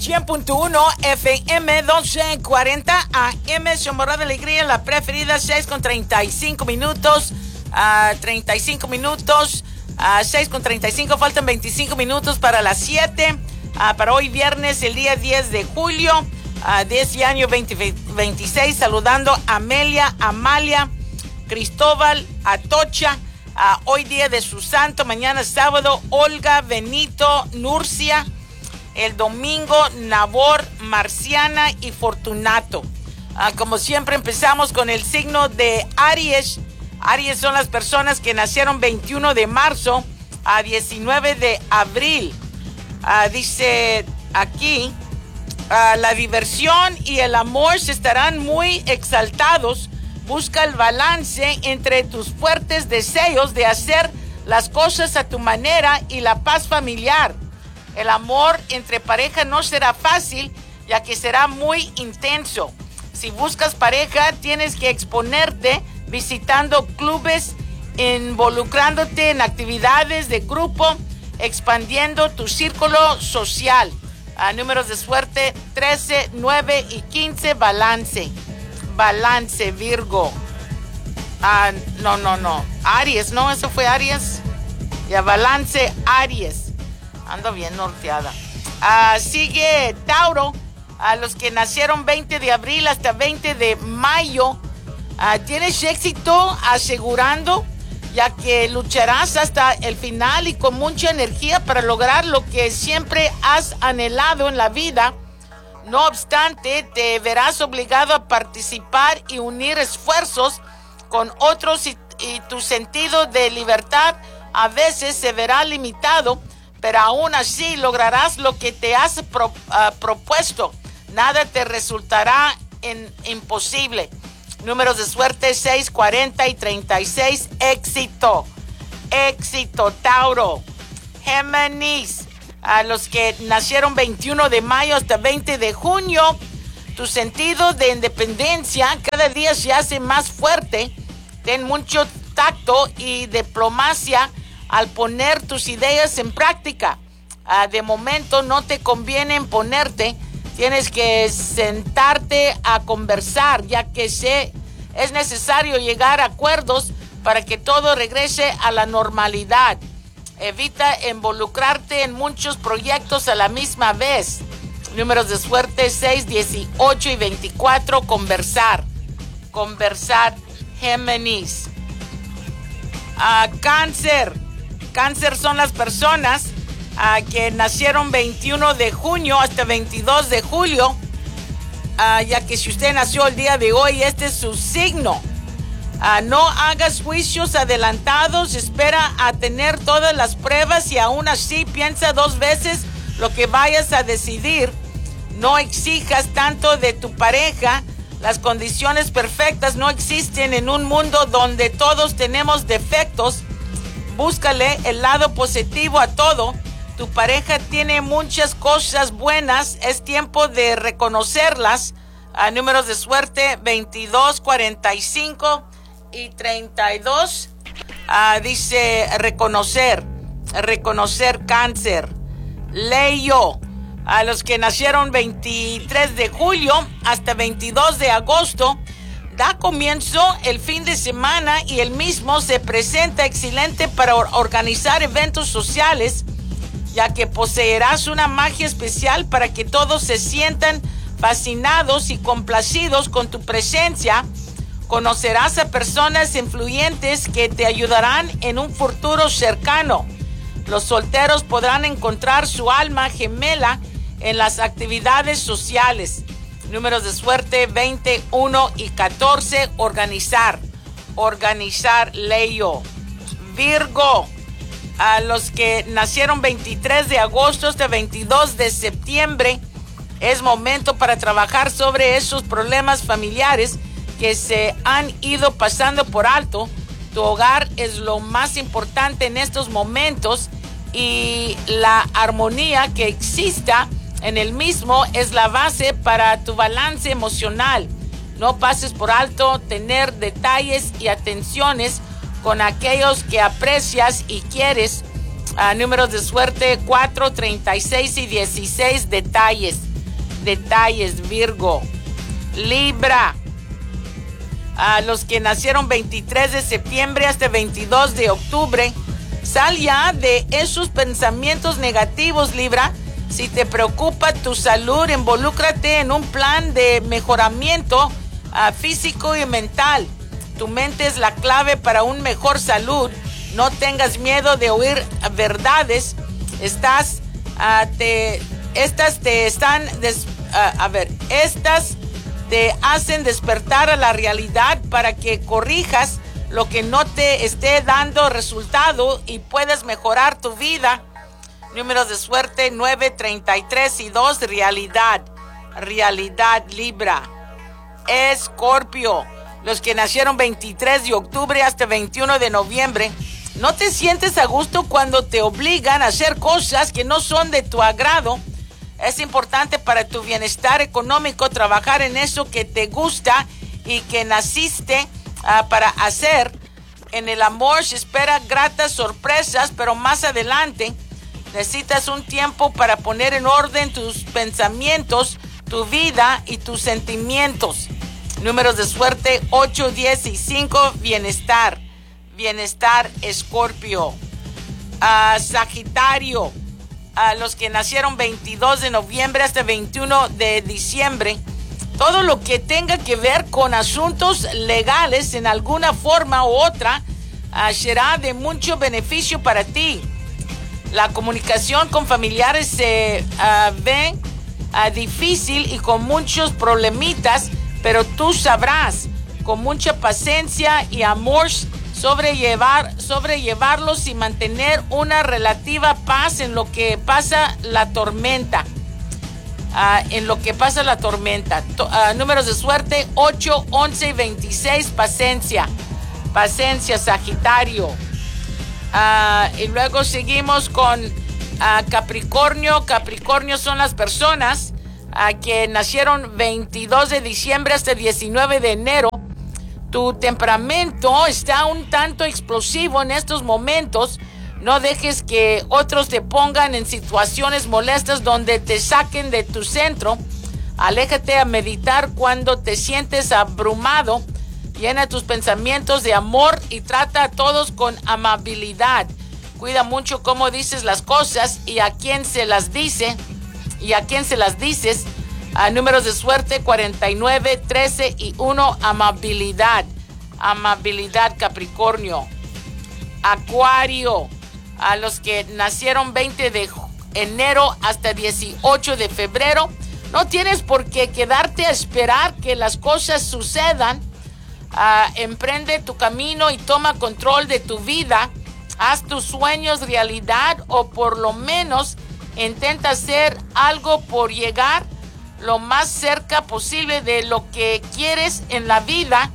100.1 FM, 1240 AM, Chamorro de Alegría, la preferida, 6:35 minutos. 35 minutos. 6:35, faltan 25 minutos para las 7. Para hoy viernes, el día 10 de julio de este año 2026. Saludando a Amelia, Amalia, Cristóbal, Atocha. Hoy día de su santo, mañana sábado, Olga, Benito, Nurcia. El domingo, Nabor, Marciana y Fortunato. Como siempre, empezamos con el signo de Aries. Aries son las personas que nacieron 21 de marzo a 19 de abril. Dice aquí, la diversión y el amor se estarán muy exaltados. Busca el balance entre tus fuertes deseos de hacer las cosas a tu manera y la paz familiar. El amor entre pareja no será fácil, ya que será muy intenso. Si buscas pareja, tienes que exponerte visitando clubes, involucrándote en actividades de grupo, expandiendo tu círculo social. Números de suerte 13, 9 y 15, balance. Balance, Virgo. No. Aries, ¿no? Eso fue Aries. Ya, balance, Aries. Ando bien norteada. Sigue Tauro. A los que nacieron 20 de abril hasta 20 de mayo. Tienes éxito asegurando, ya que lucharás hasta el final y con mucha energía para lograr lo que siempre has anhelado en la vida. No obstante, te verás obligado a participar y unir esfuerzos con otros y tu sentido de libertad a veces se verá limitado, pero aún así lograrás lo que te has propuesto. Nada te resultará imposible. Números de suerte 6, 40 y 36. Éxito. Éxito, Tauro. Géminis. A los que nacieron 21 de mayo hasta 20 de junio, tu sentido de independencia cada día se hace más fuerte. Ten mucho tacto y diplomacia al poner tus ideas en práctica. De momento no te conviene imponerte. Tienes que sentarte a conversar, ya que es necesario llegar a acuerdos para que todo regrese a la normalidad. Evita involucrarte en muchos proyectos a la misma vez. Números de suerte 6, 18 y 24, conversar. Conversar, Géminis. Cáncer. Cáncer son las personas que nacieron 21 de junio hasta 22 de julio, ya que si usted nació el día de hoy, este es su signo. No hagas juicios adelantados, espera a tener todas las pruebas y aún así piensa 2 veces lo que vayas a decidir. No exijas tanto de tu pareja. Las condiciones perfectas no existen en un mundo donde todos tenemos defectos. Búscale el lado positivo a todo. Tu pareja tiene muchas cosas buenas. Es tiempo de reconocerlas. Números de suerte 22, 45 y 32. Dice reconocer. Reconocer, Cáncer. Leo. A los que nacieron 23 de julio hasta 22 de agosto. Da comienzo el fin de semana y el mismo se presenta excelente para organizar eventos sociales, ya que poseerás una magia especial para que todos se sientan fascinados y complacidos con tu presencia. Conocerás a personas influyentes que te ayudarán en un futuro cercano. Los solteros podrán encontrar su alma gemela en las actividades sociales. Números de suerte 21 y 14, organizar. Organizar, Leo. Virgo. A los que nacieron 23 de agosto hasta 22 de septiembre, es momento para trabajar sobre esos problemas familiares que se han ido pasando por alto. Tu hogar es lo más importante en estos momentos y la armonía que exista en el mismo es la base para tu balance emocional. No pases por alto tener detalles y atenciones con aquellos que aprecias y quieres. Números de suerte 4, 36 y 16, detalles. detalles, Virgo. Libra. A los que nacieron 23 de septiembre hasta 22 de octubre, sal ya de esos pensamientos negativos, Libra. Si te preocupa tu salud, involúcrate en un plan de mejoramiento físico y mental. Tu mente es la clave para un mejor salud. No tengas miedo de oír verdades. Estas te hacen despertar a la realidad para que corrijas lo que no te esté dando resultado y puedas mejorar tu vida. Números de suerte 9, 33 y 2. Realidad, Libra. Escorpio. Los que nacieron 23 de octubre hasta 21 de noviembre. No te sientes a gusto cuando te obligan a hacer cosas que no son de tu agrado. Es importante para tu bienestar económico trabajar en eso que te gusta y que naciste para hacer. En el amor se espera gratas sorpresas, pero más adelante necesitas un tiempo para poner en orden tus pensamientos, tu vida y tus sentimientos. Números de suerte 8, 10 y 5. Bienestar, Escorpio. Sagitario. A los que nacieron 22 de noviembre hasta 21 de diciembre, todo lo que tenga que ver con asuntos legales en alguna forma u otra será de mucho beneficio para ti. La comunicación con familiares se ve difícil y con muchos problemitas, pero tú sabrás con mucha paciencia y amor sobrellevarlos y mantener una relativa paz en lo que pasa la tormenta. Números de suerte 8, 11 y 26. Paciencia, Sagitario. Y luego seguimos con Capricornio. Capricornio son las personas que nacieron 22 de diciembre hasta 19 de enero. Tu temperamento está un tanto explosivo en estos momentos. No dejes que otros te pongan en situaciones molestas donde te saquen de tu centro. Aléjate a meditar cuando te sientes abrumado. Llena tus pensamientos de amor y trata a todos con amabilidad. Cuida mucho cómo dices las cosas y a quién se las dices. Números de suerte 49, 13 y 1. Amabilidad, Capricornio. Acuario. A los que nacieron 20 de enero hasta 18 de febrero, no tienes por qué quedarte a esperar que las cosas sucedan. Emprende tu camino y toma control de tu vida. Haz tus sueños realidad, o por lo menos intenta hacer algo por llegar lo más cerca posible de lo que quieres en la vida.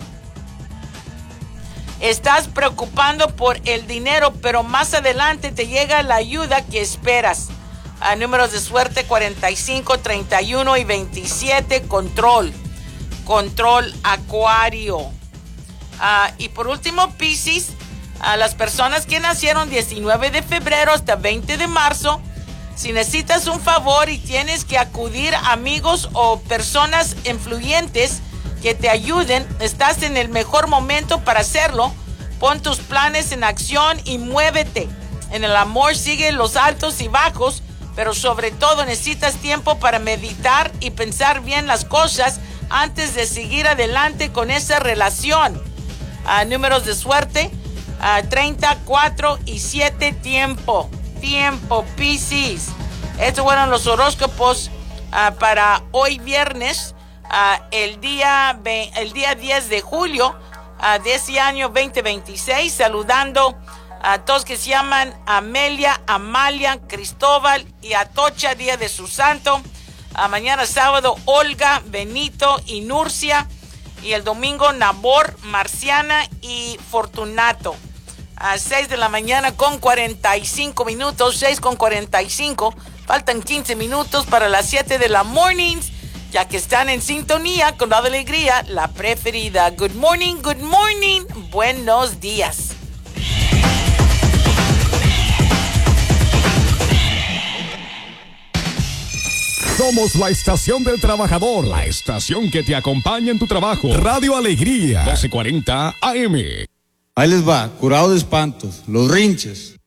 Estás preocupando por el dinero, pero más adelante te llega la ayuda que esperas. Números de suerte 45, 31 y 27. Control, Acuario. Y por último, Piscis. Las personas que nacieron 19 de febrero hasta 20 de marzo. Si necesitas un favor y tienes que acudir a amigos o personas influyentes que te ayuden, estás en el mejor momento para hacerlo. Pon tus planes en acción y muévete. En el amor sigue los altos y bajos, pero sobre todo necesitas tiempo para meditar y pensar bien las cosas antes de seguir adelante con esa relación. Números de suerte 34 y 7. Tiempo, Piscis. Estos fueron los horóscopos para hoy viernes, el día 10 de julio de este año 2026. Saludando a todos que se llaman Amelia, Amalia, Cristóbal y Atocha, día de su santo. Mañana sábado, Olga, Benito y Nurcia. Y el domingo, Nabor, Marciana y Fortunato. A 6 de la mañana con 45 minutos, 6:45. Faltan 15 minutos para las 7 de la mornings, ya que están en sintonía con la alegría, la preferida. Good morning, buenos días. Somos la estación del trabajador, la estación que te acompaña en tu trabajo. Radio Alegría, 1240 AM. Ahí les va, curado de espantos, los rinches,